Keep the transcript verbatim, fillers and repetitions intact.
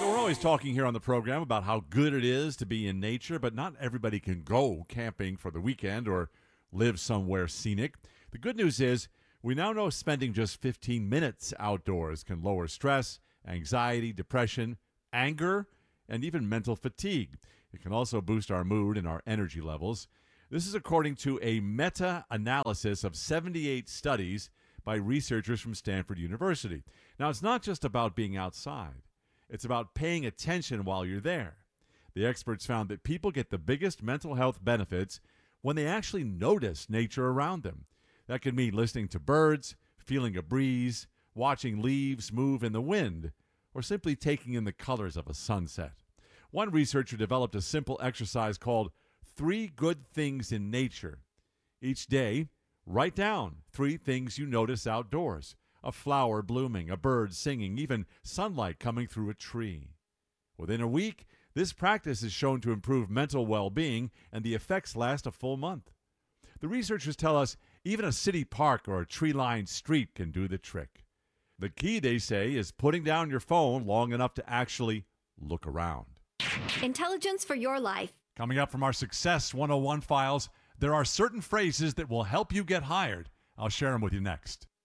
So we're always talking here on the program about how good it is to be in nature, but not everybody can go camping for the weekend or live somewhere scenic. The good news is we now know spending just fifteen minutes outdoors can lower stress, anxiety, depression, anger, and even mental fatigue. It can also boost our mood and our energy levels. This is according to a meta-analysis of seventy-eight studies by researchers from Stanford University. Now, it's not just about being outside. It's about paying attention while you're there. The experts found that people get the biggest mental health benefits when they actually notice nature around them. That could mean listening to birds, feeling a breeze, watching leaves move in the wind, or simply taking in the colors of a sunset. One researcher developed a simple exercise called Three Good Things in Nature. Each day, write down three things you notice outdoors. A flower blooming, a bird singing, even sunlight coming through a tree. Within a week, this practice is shown to improve mental well-being, and the effects last a full month. The researchers tell us even a city park or a tree-lined street can do the trick. The key, they say, is putting down your phone long enough to actually look around. Intelligence for your life. Coming up from our Success one oh one files, there are certain phrases that will help you get hired. I'll share them with you next.